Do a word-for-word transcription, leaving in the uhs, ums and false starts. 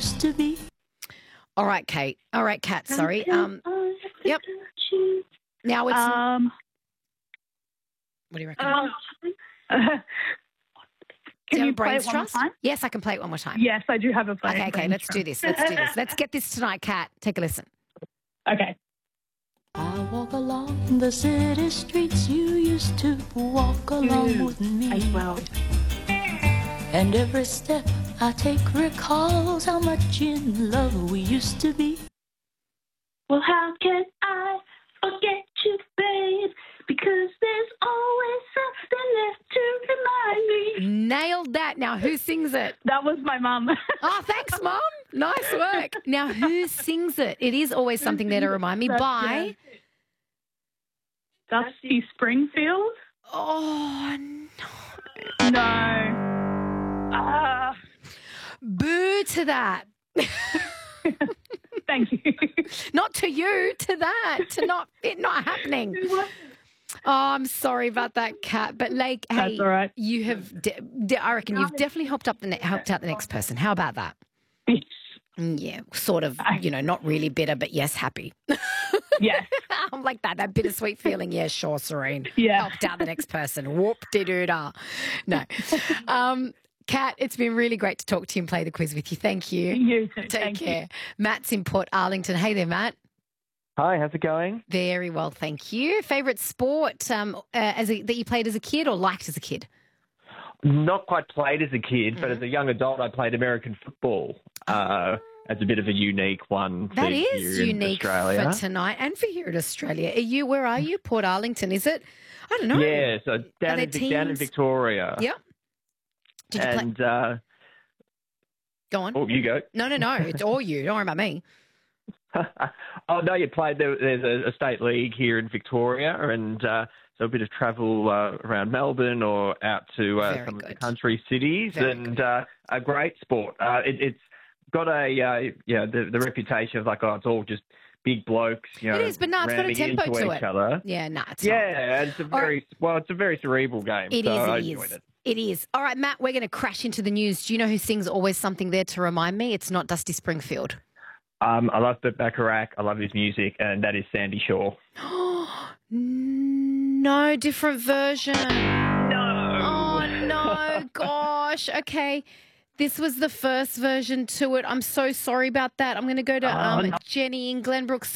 used to be. All right, Kate. All right, Kat, sorry. Um, yep. Now it's... Um, what do you reckon? um, do can you you have a play brains it one more trust? time? Yes, I can play it one more time. Yes, I do have a play. Okay, okay, let's do this. Let's do this. Let's get this tonight, Kat. Take a listen. Okay. I walk along the city streets you used to walk along with me. As well. And every step I take recalls how much in love we used to be. Well, how can I forget you, babe? Because there's always something left to remind me. Nailed that. Now, who sings it? That was my mum. Oh, thanks, Mum. Nice work. Now, who sings it? It is always something there to remind me. By? Dusty Springfield? Oh, no. No. Ah. Boo to that. Thank you. Not to you, to that, to not it not happening. Oh, I'm sorry about that, Kat. But like, hey, That's all right. you have. De- de- I reckon you've definitely helped up the ne- helped out the next person. How about that? Yes. Yeah, sort of. You know, not really bitter, but yes, happy. Yes. I'm like that. That bittersweet feeling. Yeah, sure, Serene. Yeah. Helped out the next person. Whoop de doo da. No. Um, Kat, it's been really great to talk to you and play the quiz with you. Thank you. You too. Take Thank care. you. Matt's in Port Arlington. Hey there, Matt. Hi, how's it going? Very well, thank you. Favourite sport um, uh, as a, that you played as a kid or liked as a kid? Not quite played as a kid, Mm-hmm. but as a young adult, I played American football uh, as a bit of a unique one. That for is here in unique Australia. for tonight and for here in Australia. Are you? Where are you? Port Arlington, is it? I don't know. Yeah, so down, there in, Vic- down in teams? Victoria. Yep. Did you play? And, uh, Go on. oh, you go. No, no, no. It's all you. Don't worry about me. Oh, no, you played, there, there's a, a state league here in Victoria, and uh, so a bit of travel uh, around Melbourne or out to uh, Very some of the good. country cities, Very and uh, a great sport. Uh, it, it's got a, uh, yeah, the, the reputation of like, oh, it's all just big blokes, you know, It is, but no, it's got a ramming tempo into to each it. other. Yeah, no, it's Yeah, not. and it's a very, well, it's a very cerebral game, It so is, I it enjoyed is. it. It is. All right, Matt, we're going to crash into the news. Do you know who sings Always Something There to Remind Me? It's not Dusty Springfield. Um, I love Burt Bacharach. I love his music, and that is Sandy Shaw. No, different version. No. Oh, no, gosh. Okay. This was the first version to it. I'm so sorry about that. I'm going to go to Oh, um, no. Jenny in Glenbrook.